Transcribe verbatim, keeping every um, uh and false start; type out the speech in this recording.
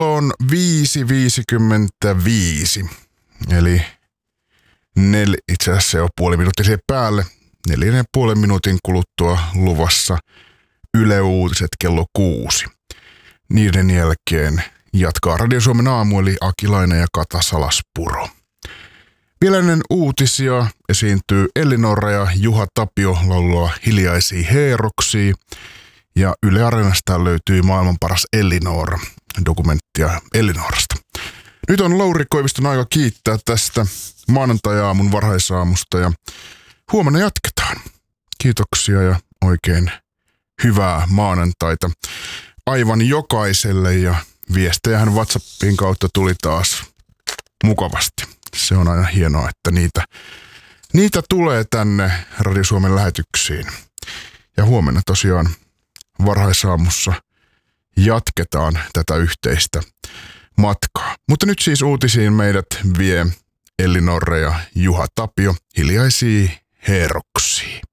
On viisi viisikymmentäviisi, eli nel, itse asiassa jo puoli minuuttia siihen päälle. Neljän ja puolen minuutin kuluttua luvassa Yle Uutiset kello kuusi. Niiden jälkeen jatkaa Radio Suomen aamu, eli Akilainen ja Kata Salaspuro. Vielä ennen uutisia esiintyy Ellinora ja Juha Tapio laulua Hiljaisia heeroksia. Ja Yle Areenasta löytyy Maailman paras Ellinora, dokumenttia Ellinorasta. Nyt on Lauri Koiviston aika kiittää tästä maanantai-aamun varhaisaamusta ja huomenna jatketaan. Kiitoksia ja oikein hyvää maanantaita aivan jokaiselle, ja viestejähän WhatsAppin kautta tuli taas mukavasti. Se on aina hienoa, että niitä, niitä tulee tänne Radio Suomen lähetyksiin. Ja huomenna tosiaan varhaisaamussa jatketaan tätä yhteistä matkaa. Mutta nyt siis uutisiin meidät vie Ellinora ja Juha Tapio Hiljaisia heeroksia.